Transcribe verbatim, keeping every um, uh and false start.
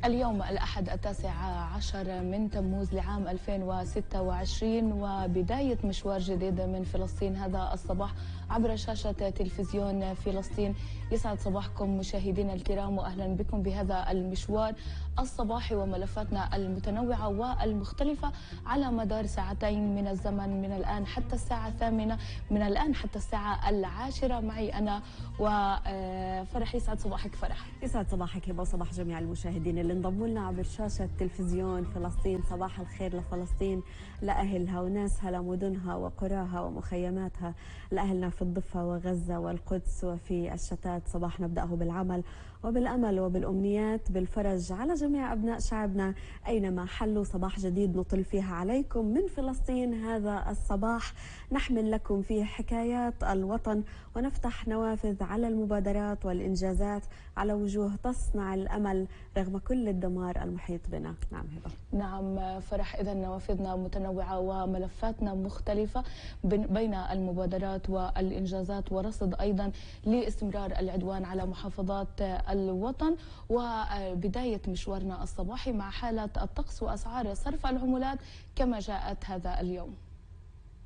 اليوم الأحد التاسع عشر من تموز لعام ألفين وستة وعشرين، وبداية مشوار جديد من فلسطين هذا الصباح عبر شاشة تلفزيون فلسطين. يسعد صباحكم مشاهدينا الكرام، وأهلا بكم بهذا المشوار الصباحي وملفاتنا المتنوعة والمختلفة على مدار ساعتين من الزمن، من الآن حتى الساعة الثامنة، من الآن حتى الساعة العاشرة. معي أنا وفرح. يسعد صباحك فرح. يسعد صباحك هبة وصباح جميع المشاهدين اللي انضموا لنا عبر شاشة تلفزيون فلسطين. صباح الخير لفلسطين، لأهلها وناسها، لمدنها وقراها ومخيماتها، لأهلنا في الضفة وغزة والقدس وفي الشتات. صباح نبدأه بالعمل وبالأمل وبالأمنيات بالفرج على جميع أبناء شعبنا أينما حلوا. صباح جديد نطل فيها عليكم من فلسطين. هذا الصباح نحمل لكم فيه حكايات الوطن ونفتح نوافذ على المبادرات والإنجازات على وجوه تصنع الأمل رغم كل الدمار المحيط بنا. نعم هبة. نعم فرح، إذا نوافذنا متنوعة وملفاتنا مختلفة بين المبادرات والإنجازات، ورصد أيضا لاستمرار العدوان على محافظات الوطن، وبداية مشوارنا الصباحي مع حالة الطقس وأسعار صرف العملات كما جاءت هذا اليوم.